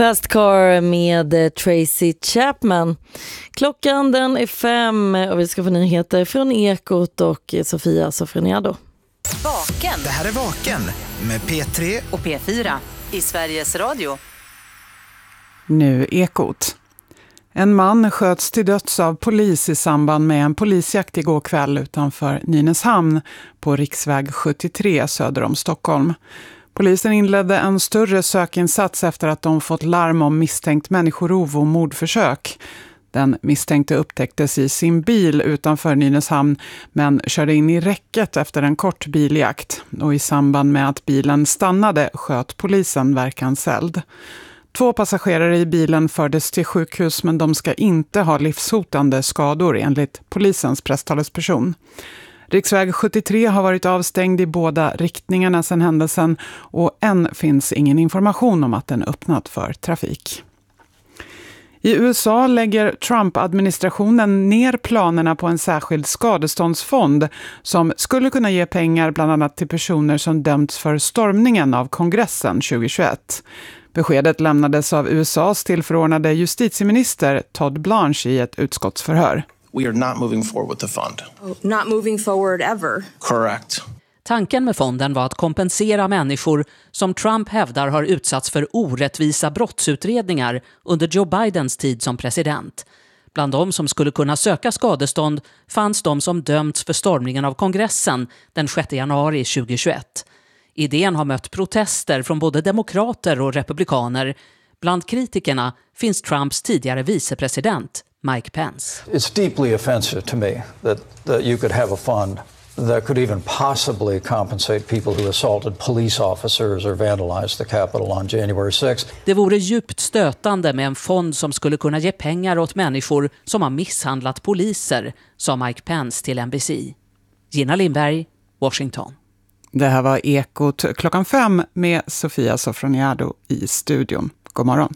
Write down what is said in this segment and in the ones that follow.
Fast Car med Tracy Chapman. Klockan den är 5 och vi ska få nyheter från Ekot och Sofia Sofroniado. Vaken. Det här är Vaken med P3 och P4 i Sveriges Radio. Nu Ekot. En man sköts till döds av polis i samband med en polisjakt igår kväll utanför Nynäshamn på riksväg 73 söder om Stockholm. Polisen inledde en större sökinsats efter att de fått larm om misstänkt människorov och mordförsök. Den misstänkte upptäcktes i sin bil utanför Nynäshamn men körde in i räcket efter en kort biljakt. Och i samband med att bilen stannade sköt polisen verkanseld. 2 passagerare i bilen fördes till sjukhus men de ska inte ha livshotande skador enligt polisens presstalesperson. Riksväg 73 har varit avstängd i båda riktningarna sedan händelsen och än finns ingen information om att den öppnat för trafik. I USA lägger Trump-administrationen ner planerna på en särskild skadeståndsfond som skulle kunna ge pengar bland annat till personer som dömts för stormningen av kongressen 2021. Beskedet lämnades av USAs tillförordnade justitieminister Todd Blanche i ett utskottsförhör. We are not moving forward with the fund. Not moving forward ever. Correct. Tanken med fonden var att kompensera människor som Trump hävdar har utsatts för orättvisa brottsutredningar under Joe Bidens tid som president. Bland de som skulle kunna söka skadestånd fanns de som dömts för stormningen av kongressen den 6 januari 2021. Idén har mött protester från både demokrater och republikaner. Bland kritikerna finns Trumps tidigare vicepresident Mike Pence. It's deeply offensive to me that you could have a fund that could even possibly compensate people who assaulted police officers or vandalized the Capitol on January 6th. Det vore djupt stötande med en fond som skulle kunna ge pengar åt människor som har misshandlat poliser, sa Mike Pence till NBC. Gina Lindberg, Washington. Det här var Ekot klockan 5 med Sofia Sofroniado i studion. God morgon.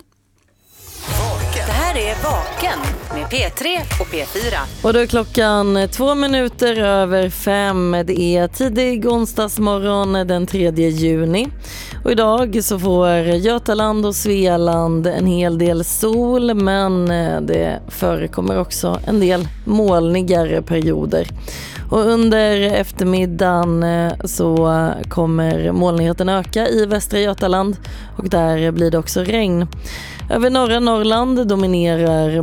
Det här är Vaken med P3 och P4. Och då är klockan 2 minuter över 5. Det är tidig onsdagsmorgon den 3 juni. Och idag så får Götaland och Svealand en hel del sol, men det förekommer också en del molnigare perioder. Och under eftermiddagen så kommer molnigheten öka i västra Götaland och där blir det också regn. Över norra Norrland dominerar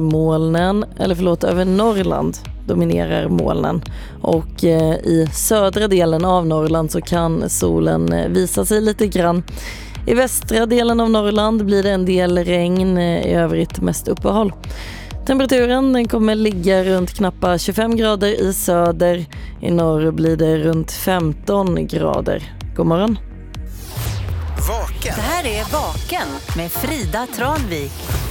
över Norrland dominerar molnen och i södra delen av Norrland så kan solen visa sig lite grann. I västra delen av Norrland blir det en del regn, i övrigt mest uppehåll. Temperaturen den kommer ligga runt knappa 25 grader i söder. I norr blir det runt 15 grader. God morgon. Vaken. Det här är Vaken med Frida Tranvik.